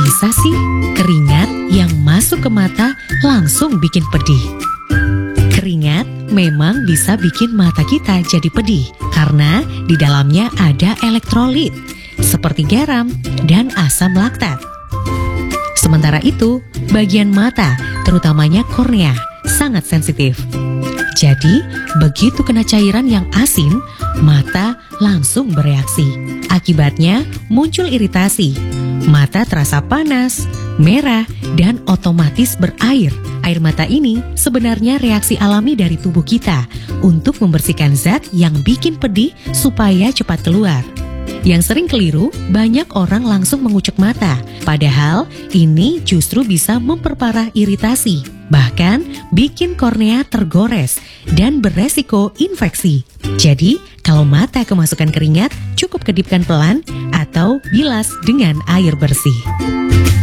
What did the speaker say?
bisa sih keringat yang masuk ke mata langsung bikin pedih? Keringat memang bisa bikin mata kita jadi pedih karena di dalamnya ada elektrolit seperti garam dan asam laktat. Sementara itu, bagian mata, terutamanya kornea, sangat sensitif. Jadi, begitu kena cairan yang asin, mata langsung bereaksi. Akibatnya, muncul iritasi. Mata terasa panas, merah, dan otomatis berair. Air mata ini sebenarnya reaksi alami dari tubuh kita untuk membersihkan zat yang bikin pedih supaya cepat keluar. Yang sering keliru, banyak orang langsung mengucek mata. Padahal ini justru bisa memperparah iritasi, bahkan bikin kornea tergores dan beresiko infeksi. Jadi, kalau mata kemasukan keringat, cukup kedipkan pelan atau bilas dengan air bersih.